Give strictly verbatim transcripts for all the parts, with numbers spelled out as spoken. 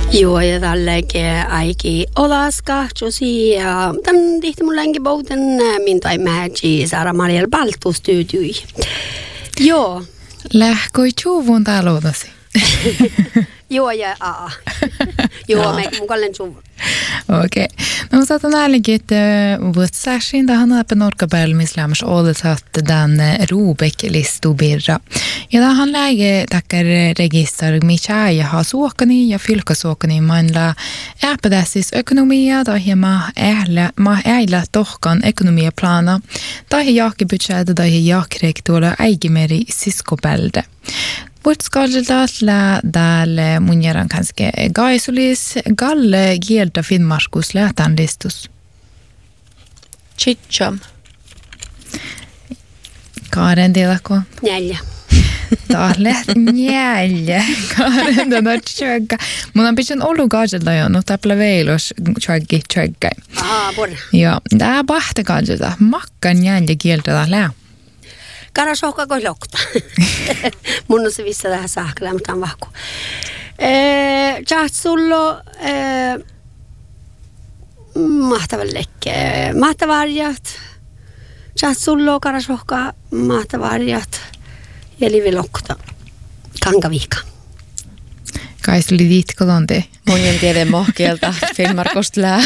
Joo, ja tälläkin aiki olaska, josi ja tämän tihti mun länki bouten min tai mäji saada Mariel Baltu studioi. Joo. Lähkoi tjuvun taloudasi. Joo, ja aa. Joo, me mun kallen tjuvun. Okei. No saatan äälinkin, että vuotsärsin tähän on Norkapäivä, missä lämmäs odotat den Rubek-listubirra. Ja tähän läge tackar register mikä ja ha suokani ja fylkasuokani manla äpädäsis ekonomia tai hieman äälä, ma äälä tohkan ekonomiaplana tai jaakibudget tai jaakrektuolla äigimeri siskopälde. Vårt skaldella där munjaran kanske gaisulis galle gielta Finnmarkus lätän listus. Chicham. Karen tilako. Neljä. Tahle neljä. Karen tänä tjögga. Mun on pistän ollut gaisella jo, no täpälä veilos tjöggi tjöggai. Aa, por. Joo, tää pahte gaisella. Makkan neljä gielta täällä. Karas ohka koi lokta. Mun on se vissa tähän saakka, mutta on vahku. Tjaat sullo mahtava lekke. Mahtavarjat. Tjaat sullo karas ohka mahtavarjat. Ja livi lokta. Kankaviika. Kai se oli diitko tonte. Mun en tiedä mohkielta Finnmarkosta lää.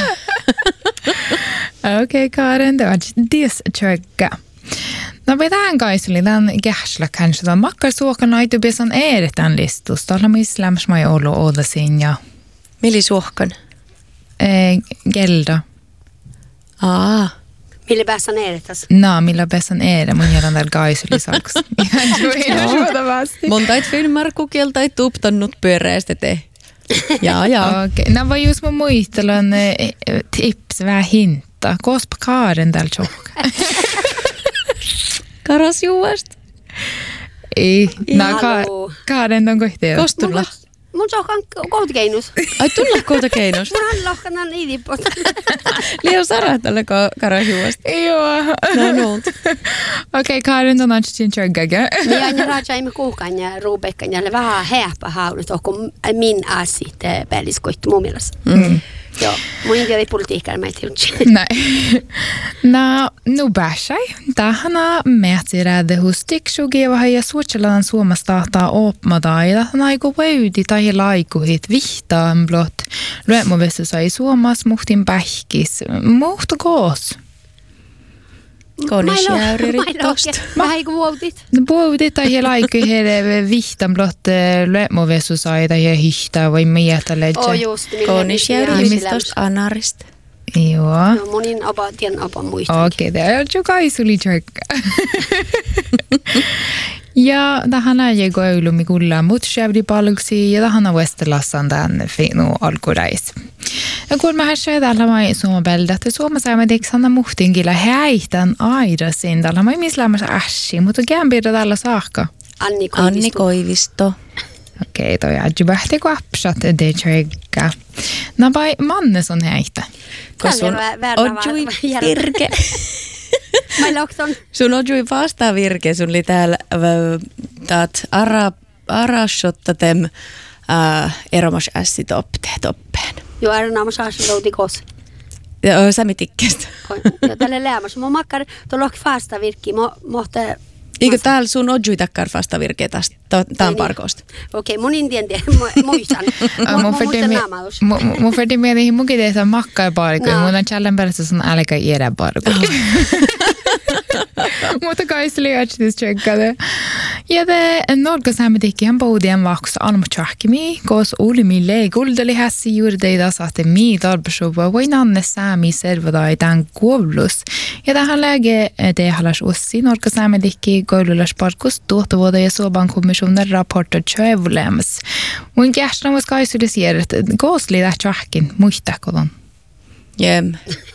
Okei, Karen, det var des tjögga. No vetään kaisuli tämän käsillä kanssa. Tämä makkar suokan aitu besan eedetään listusta. Olla missä lämmäs mä ei ollut odasin ja... Mili suokan? Eh, gelda. Aa. Millä besan eedetäs? No, millä besan eede. Mun jätän täällä kaisuli saks. Mun tait Finnmarku kieltä ei tuptannut pyöreästä te. Jaa, jaa. Okei. No vaan just mun muistelun tips vähän hinta. Koospa Karen täällä tjohka. Karas juuast. Ei. No, ka- Karen on kohti. Kostulla. Mun sohkan koutikeinus. Ai tulla koutikeinus. Mun on lohkanan iidipot. Liian sarattalle karas juuast. Joo. No nuut. Okei, Karen on ansin tjöggaga. Minä aina raajaimme kuukan ja ruubekkan ja vähän heäpä haunut, kun min asit päälliskoittu mun mielestä. Mm. Joo, mun en tiedä politiikkaa, mä ei tiedä. Nej. No, nu bärsai. Tahana mätsiräde hos tiksugiva ja suotselan suomastahtaa opmadaida. Naiku väyti tai laikuhit vihtaan blott. Luemovessa sai suomas muhtin pähkis. Muhtu koos. Konisjäyri rittost. Vähän kuin vuotit. Vuotit tai laikuhit vihtaan blott. Luemovessa sai tai hihtaa vai mietalle. Oh just. Konisjäyri rittost anarist. Joo. No monin apa, tien apa muistaa. Okei, det är ju kaisuli tjögga. Ja tähän ei koulumi kulla mutsävdi palksi ja tähän on Westerlassan tämän finu alkureis. Ja kun mä hässäin täällä mai suomapeltä, että suomasäämä teksana muhtinkillä häihtän aidasin täällä mai mislämässä ässi, mutta kämpirä täällä saakka. Anni Koivisto. Anni Koivisto. Okei, toi adju vähti kuapsat det tjögga. No vai mannes on häihtä. Kun sun odjui virke. Mä lokton. Sun odjui vastaa virke, sun oli täällä taat arashotta tem eromas ässi toppeen. Joo, ära naamas aasi louti kos. Joo, sä mitikkestä. Ja tälle läämässä. Mun makkar tuolla fasta virkki. Mä mohte... Eikö täällä sun odjui takkar fasta virke tästä tämän parkosta? Okei, mun intien tiedä. Muistan. Mun färdi mielihin munkin tehdä makkaa parkoja. Mun on challenge perässä sun älkä iedä parkoja. Mutta kai se oli ajattelis tjöggade. Ja te Norkasämmetikkihän poudien vaksa almutjahkimi, kos ulimi leiguldeli hässi juurdeida saatte mii tarpesuva voin anne säämi servadai tämän kuollus. Ja tähän läge te halas ussi Norkasämmetikki koululas parkus tuottavuoda ja suoban kommissionen rapporter tjövulemas. Mun käsnamas kai se oli siedät, kosli tähtjahkin, muistakodon. Jem.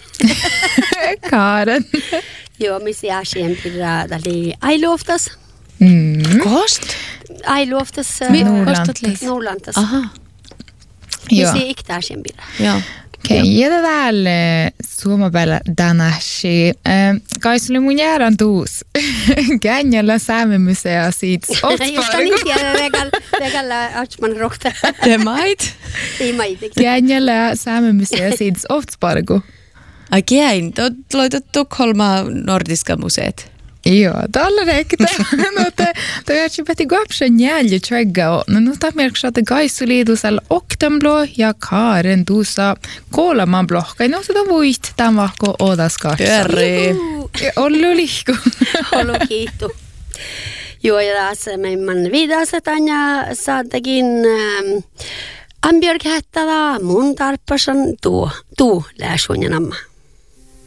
Karen. Joo, missä jäsien pidä, eli ai luoftas. Mm. Kost? Ai luoftas. Nordlantas. Nordlantas. Aha. Joo. Missä iktää jäsien pidä. Joo. Okei, okay, ja täällä Suomapäällä tänäsi. Kai sulle mun jäädän tuus. Käännällä Säämemusea siitä Otspargu. Just on niin tiedä, vegalla Archman Rohta. Te mait? Ei maiti. Käännällä Säämemusea siitä Otspargu. Ai käin, tulee Tukholma Nordiska museet. Joo, tällä reikitä. No te, te jätsi peti guapsen jälje trägga. No nu tar merks att Gaisuliidusel Oktenblå ja Karen tuussa Koolaman blokka. No se voit tämän vahko odaskassa. Pyörii. Ollu lihku. Ollu kiittu. Joo, ja taas meidän viidasetan ja saatakin ähm, Ambjörg hättävää mun tarppasan tuo, tuu lääsuun ja namma.